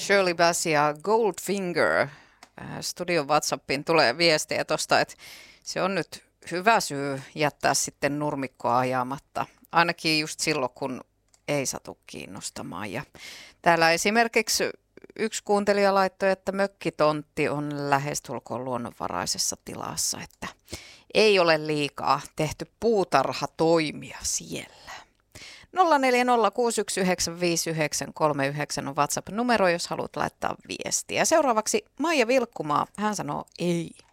Shirley Bassey ja Goldfinger. Studion WhatsAppiin tulee viestejä tuosta, että se on nyt hyvä syy jättää sitten nurmikkoa ajamatta. Ainakin just silloin, kun ei satu kiinnostamaan. Ja täällä esimerkiksi yksi kuuntelija laittoi, että mökkitontti on lähestulkoon luonnonvaraisessa tilassa, että ei ole liikaa tehty puutarhatoimia siellä. 0406195939 on WhatsApp-numero, jos haluat laittaa viestiä. Seuraavaksi Maija Vilkkumaa, hän sanoo ei.